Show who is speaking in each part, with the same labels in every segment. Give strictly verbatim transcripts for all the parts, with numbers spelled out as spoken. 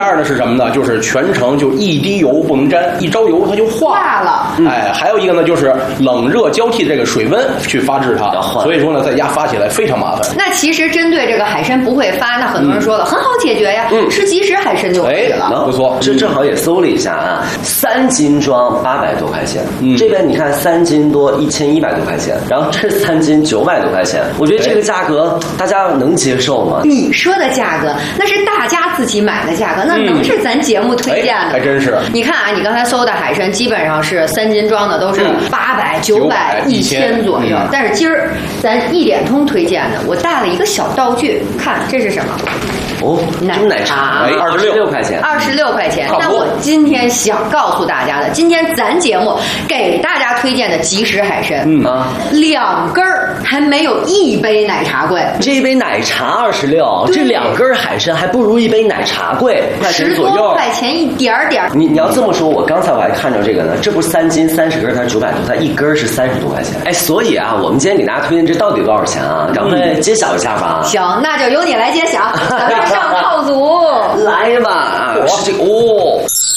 Speaker 1: 二呢是什么呢？就是全程就一滴油不能沾，一着油它就化
Speaker 2: 化了。
Speaker 1: 哎，还有一个呢，就是冷热交替这个水温去发制它，所以说呢，在家发起来非常麻烦。
Speaker 2: 那其实针对这个海参不会发，那很多人说了，嗯、很好解决呀，嗯、吃即食海参就可以了。
Speaker 1: 哎、不错，
Speaker 3: 这正好也搜了一下啊，三斤装八百多块钱，嗯、这边你看三斤多一千一百多块钱，然后这三斤九百多块钱，我觉得这个价格大家能接受吗？
Speaker 2: 你说的价格那是大家自己买的价格，那能是咱节目推荐的？
Speaker 1: 嗯、还真是。
Speaker 2: 你看啊，你刚才搜的海参基本上是三斤装的，都是八百、九百、一千左右。嗯、但是今儿咱一点通推荐的，我带了一个小道具，看这是什么？
Speaker 3: 哦，奶奶茶，
Speaker 1: 哎，二十六块钱，
Speaker 2: 二十六块钱。那我今天想告诉大家的，今天咱节目给大家推荐的即食海参，嗯啊，两根儿还没有一杯奶茶贵。
Speaker 3: 这一杯奶茶二十六，这两根海参还不如一杯奶茶贵，
Speaker 2: 十多块钱一点点。
Speaker 3: 你你要这么说，我刚才我还看着这个呢，这不是三斤三十根，它九百多，它一根是三十多块钱。哎，所以啊，我们今天给大家推荐这到底多少钱啊？赶快揭晓一下吧。
Speaker 2: 行，那就由你来揭晓。上套组
Speaker 3: 来吧，是这个哦。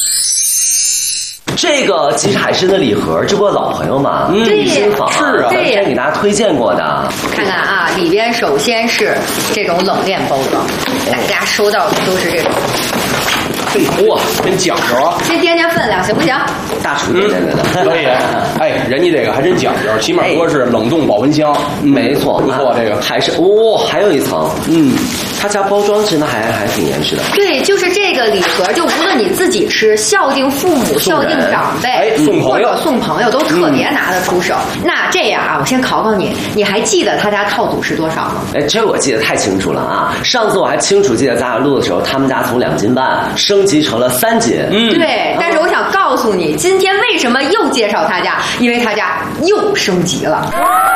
Speaker 3: 这个即食海参的礼盒，这不老朋友嘛，
Speaker 2: 嗯，
Speaker 3: 新坊
Speaker 1: 是啊，
Speaker 3: 之前给大家推荐过的。
Speaker 2: 看看啊，里边首先是这种冷链包装，大家收到的都是这种。
Speaker 1: 哇，真讲究啊！
Speaker 2: 先掂掂分量，行不行？
Speaker 3: 大厨掂掂的，
Speaker 1: 可以。哎，人家这个还真讲究，起码说是冷冻保温箱，
Speaker 3: 没错，
Speaker 1: 不错。这个
Speaker 3: 还是哦，还有一层，嗯，他家包装真的还还挺严实的。
Speaker 2: 对，就是这个礼盒，就无论你自己吃，孝敬父母、孝敬长辈，
Speaker 1: 哎，送朋友、
Speaker 2: 送朋友都特别拿得出手。嗯、那这样啊，我先考考你，你还记得他家套组是多少吗？
Speaker 3: 哎，这我记得太清楚了啊！上次我还清楚记得咱俩录的时候，他们家从两斤半升级成了三斤。
Speaker 2: 嗯，对。但是我想告诉你，今天为什么又介绍他家？因为他家又升级了。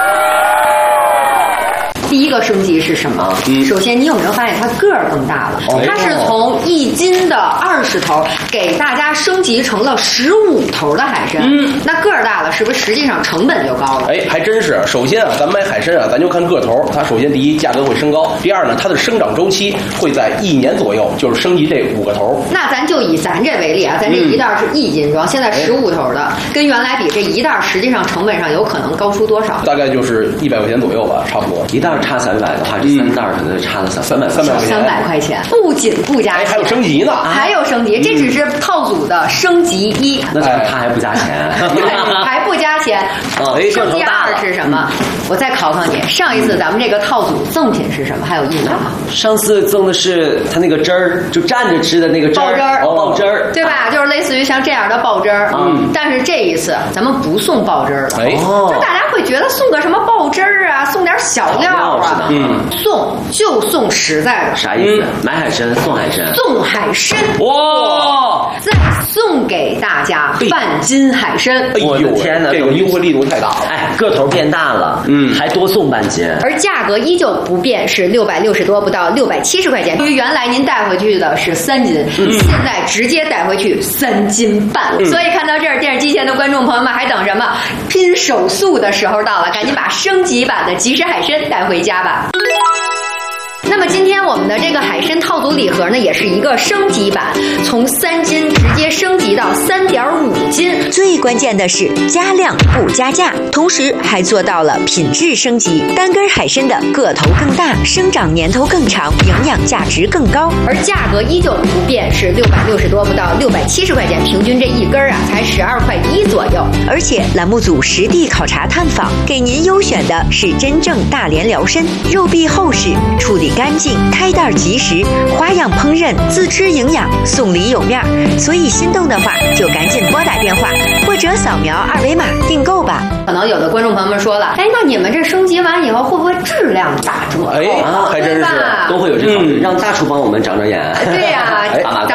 Speaker 2: 第一个升级是什么？嗯、首先，你有没有发现它个儿更大了？哦、它是从一斤的二十头给大家升级成了十五头的海参。嗯，那个儿大了，是不是实际上成本就高了？
Speaker 1: 哎，还真是。首先啊，咱买海参啊，咱就看个头。它首先第一，价格会升高；第二呢，它的生长周期会在一年左右，就是升级这五个头。
Speaker 2: 那咱就以咱这为例啊，咱这一袋是一斤装，嗯、现在十五头的，跟原来比，这一袋实际上成本上有可能高出多少？
Speaker 1: 大概就是一百块钱左右吧，差不多
Speaker 3: 一袋。差三百的话，这三袋可能差了小三百
Speaker 1: 三百块钱。
Speaker 2: 三百块钱，不仅不加钱，
Speaker 1: 还有升级呢，
Speaker 2: 还有升级，这只是套组的升级一。
Speaker 3: 那他还不加钱，
Speaker 2: 还不加钱。升级二是什么？我再考考你，上一次咱们这个套组赠品是什么？还有印象吗？
Speaker 3: 上次赠的是他那个汁儿，就蘸着吃的那个汁儿，
Speaker 2: 爆汁儿，
Speaker 3: 爆汁儿，
Speaker 2: 对吧？就是类似于像这样的爆汁儿。嗯，但是这一次咱们不送爆汁儿了。哎，就大家会觉得送个什么爆汁儿啊，送点小料啊，嗯，送就送实在的。
Speaker 3: 啥意思？买海参送海参，
Speaker 2: 送海参。
Speaker 3: 哇！
Speaker 2: 再送给大家半斤海参。
Speaker 1: 哎呦天哪，这个优惠力度太大了。
Speaker 3: 哎，个头变大了，嗯，还多送半斤，
Speaker 2: 而价格依旧不变，是六百六十多，不到六百七十块钱。对于原来您带回去的是三斤，嗯、现在直接带回去三斤半。嗯、所以看到这儿，电视机前的观众朋友们还等什么？拼手速的时候到了，赶紧把升级版的即食海参带回家吧。那么今天我们的这个海参套组礼盒呢，也是一个升级版，从三斤直接升级到三点五斤。
Speaker 4: 最关键的是加量不加价，同时还做到了品质升级。单根海参的个头更大，生长年头更长，营养价值更高，
Speaker 2: 而价格依旧不变，是六百六十多，不到六百七十块钱，平均这一根啊才十二块一左右。
Speaker 4: 而且栏目组实地考察探访，给您优选的是真正大连辽参，肉壁厚实，处理干净，开袋即食，花样烹饪，自吃营养，送礼有面。所以心动的话就赶紧拨打电话或者扫描二维码订购吧。
Speaker 2: 可能有的观众朋友们说了，哎，那你们这升级完以后会不会质量打折？
Speaker 1: 哎，还真是
Speaker 3: 都会有这种、嗯、让大厨帮我们长长眼。
Speaker 2: 对呀、啊，咱们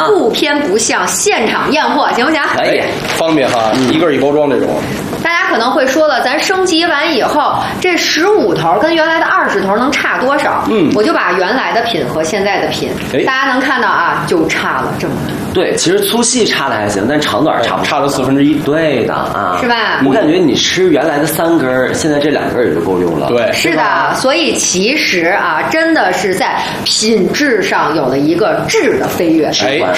Speaker 2: 不偏不向，现场验货，行不行？
Speaker 3: 可以，
Speaker 1: 方便哈，一个一包装这种。
Speaker 2: 大家可能会说了，咱升级完以后，这十五头跟原来的二十头能差多少？
Speaker 1: 嗯，
Speaker 2: 我就把原来的品和现在的品，
Speaker 1: 哎
Speaker 2: 大家能看到啊，就差了这么多。
Speaker 3: 对，其实粗细差的还行，但长短差不多，
Speaker 1: 差了四分之一。
Speaker 3: 对的啊，
Speaker 2: 是吧？
Speaker 3: 我感觉你吃原来的三根儿，现在这两根儿也就够用了。
Speaker 1: 对，
Speaker 2: 是的，所以其实啊，真的是在品质上有了一个质的飞跃。
Speaker 1: 哎，